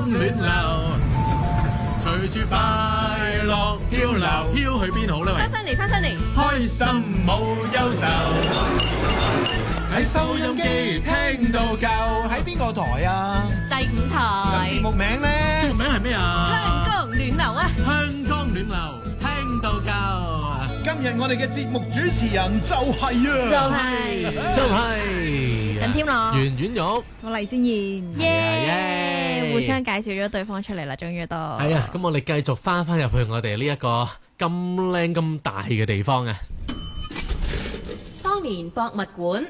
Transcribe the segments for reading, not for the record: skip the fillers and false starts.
暖流，隨住快樂漂流，飄去邊好呢？ 翻嚟， 開心冇憂愁，喺收音機聽到夠。 喺邊個台啊？ 第5台節目名咧？ 節目名係咩啊？ 香江暖流啊！ 香江暖流聽到夠。 今日我哋嘅節目主持人就係就係任添樂、 圓圓玉。 我黎先賢， 耶！互相介紹咗對方出嚟啦，終於都係啊，咁我哋繼續翻入去我哋呢一個咁靚咁大嘅地方啊！ 當年博物館，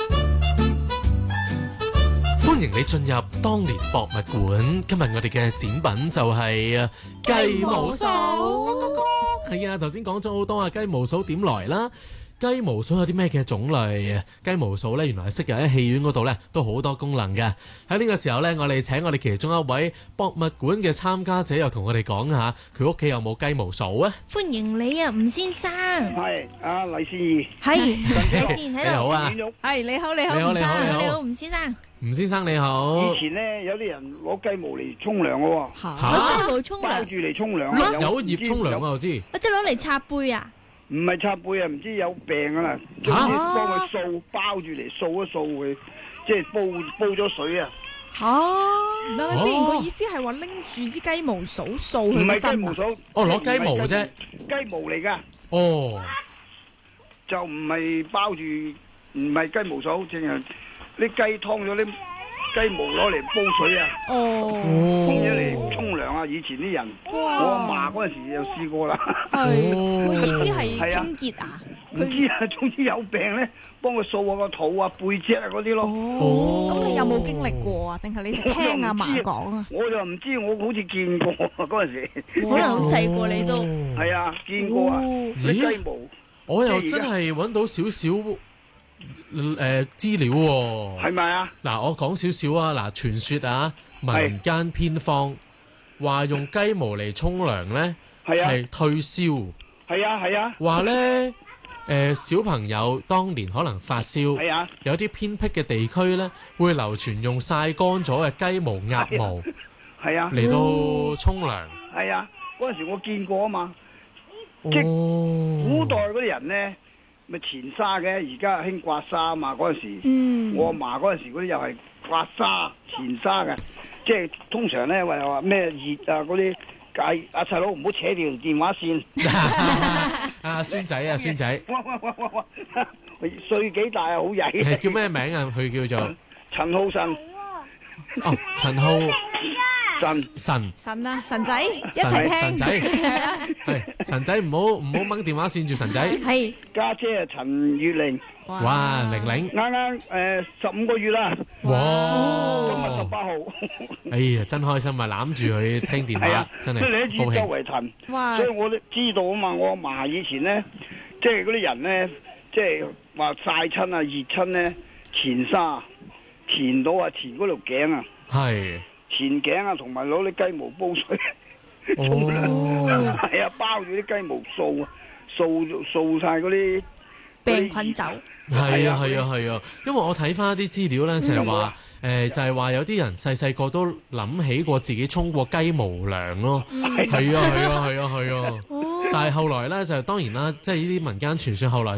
歡迎你進入當年博物館。今日我哋嘅展品就係雞毛掃。係啊，頭先講咗好多啊，雞毛掃點來啦？雞毛掃有啲咩嘅種類？雞毛掃咧，原來係昔日喺戲院嗰度咧都好多功能嘅。喺呢個時候咧，我哋請我哋其中一位博物館嘅參加者，又同我哋講下佢屋企有冇雞毛掃啊？ 歡迎你啊，吳先生。 係啊，黎思怡。 係李先喺度。 你好啊， 係你好， 你好，你好， 你好，吳先生。 吳先生你好。 以前咧有啲人攞雞毛嚟沖涼嘅喎， 攞雞毛沖包涼， 住嚟沖涼啊， 有葉沖涼啊，我知。 即係攞嚟擦背啊？ 唔係擦背啊，唔知有病啊啦，總之幫佢掃，包住嚟掃一掃佢，即係煲咗水啊。 等下先，個意思係話拎住支雞毛掃掃唔佢個身啊？ 係雞毛掃， 哦，攞雞毛啫。 雞毛嚟噶， 哦， 就唔係包住，唔係雞毛掃，淨係啲雞劏咗啲雞毛攞嚟煲水啊， 哦， 沖咗嚟沖涼啊！以前啲人，我阿嫲嗰陣時就試過啦。 係個意思係清潔啊？ 唔知啊，總之有病咧，幫佢掃下個肚啊、背脊啊嗰啲咯。 哦，咁你有冇經歷過啊？定係你聽阿嫲講啊？ 我就唔知，我好似見過嗰陣時。 可能好細個你都。 係啊，見過啊，啲雞毛。 我又真係揾到少少資料喎。 係咪啊？ 嗱，我講少少啊。嗱，傳說啊，民間偏方話用雞毛嚟沖涼咧，係退燒。 係啊係啊。 話咧，小朋友當年可能發燒， 係啊， 有啲偏僻嘅地區咧，會流傳用曬乾咗嘅雞毛、鴨毛， 係啊， 嚟到沖涼。 係啊，嗰陣時我見過啊嘛。即係古代嗰啲人咧，咪前沙嘅，而家興刮痧啊嘛。嗰陣時，我阿嫲嗰陣時嗰啲又係刮痧前沙嘅，即係通常咧話咩熱啊嗰啲，阿細佬唔好扯條電話線。 阿孫仔啊，孫仔， 喂，歲幾大啊？好曳。 係叫咩名啊？佢叫做陳浩神。 哦，陳浩神啊，神仔一齊聽。 神仔係神仔，唔好掹電話線住神仔。 係家姐啊，陳月玲。 哇，玲玲啱啱15個月啦。 哇！ 今日18號。 哎呀，真開心啊！攬住佢聽電話，真係即係你一知高興。 周圍騰，所以我都知道啊嘛。我阿嫲以前咧，即係嗰啲人咧，即係話曬親啊、熱親咧，前沙前到啊，前嗰條頸啊， 係前頸啊，同埋攞啲雞毛煲水沖涼，係啊，包住啲雞毛掃啊，掃晒嗰啲病菌走。 係啊，因為我睇翻啲資料咧，就係話就係話有啲人細個都諗起過自己沖過雞毛涼咯。係啊。但係後來咧就當然啦，即係呢啲民間傳說後來